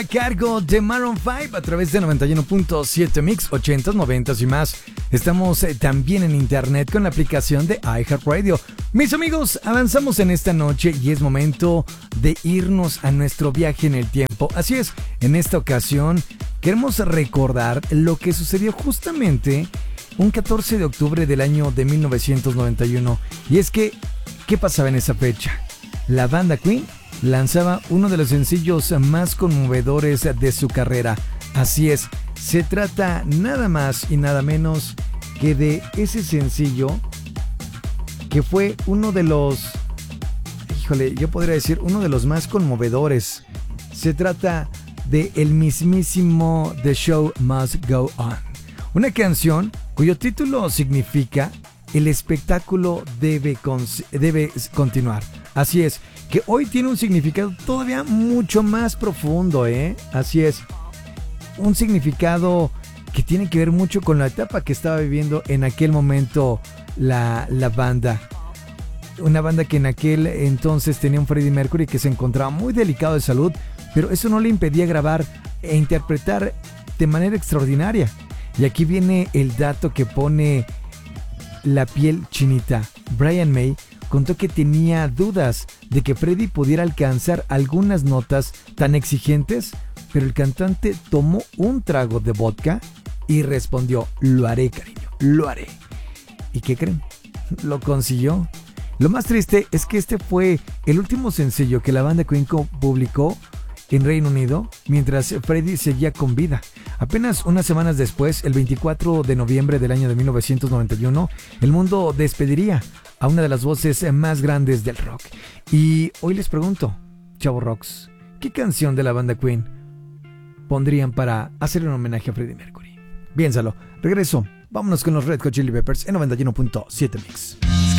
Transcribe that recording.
A cargo de Maroon 5 a través de 91.7 Mix, 80s, 90s y más. Estamos también en internet con la aplicación de iHeartRadio. Mis amigos, avanzamos en esta noche y es momento de irnos a nuestro viaje en el tiempo. Así es, en esta ocasión queremos recordar lo que sucedió justamente un 14 de octubre del año de 1991. Y es que, ¿qué pasaba en esa fecha? La banda Queen lanzaba uno de los sencillos más conmovedores de su carrera. Así es, se trata nada más y nada menos que de ese sencillo que fue uno de los, yo podría decir uno de los más conmovedores. Se trata de el mismísimo The Show Must Go On, una canción cuyo título significa el espectáculo debe continuar. Así es, que hoy tiene un significado todavía mucho más profundo, Así es, un significado que tiene que ver mucho con la etapa que estaba viviendo en aquel momento la banda. Una banda que en aquel entonces tenía un Freddie Mercury que se encontraba muy delicado de salud, pero eso no le impedía grabar e interpretar de manera extraordinaria. Y aquí viene el dato que pone la piel chinita. Brian May contó que tenía dudas de que Freddie pudiera alcanzar algunas notas tan exigentes, pero el cantante tomó un trago de vodka y respondió: lo haré, cariño, lo haré. ¿Y qué creen? Lo consiguió. Lo más triste es que este fue el último sencillo que la banda Queen publicó en Reino Unido mientras Freddie seguía con vida. Apenas unas semanas después, el 24 de noviembre del año de 1991, el mundo despediría a una de las voces más grandes del rock. Y hoy les pregunto, Chavo Rocks, ¿qué canción de la banda Queen pondrían para hacer un homenaje a Freddie Mercury? Piénsalo. Regreso. Vámonos con los Red Hot Chili Peppers en 91.7 Mix.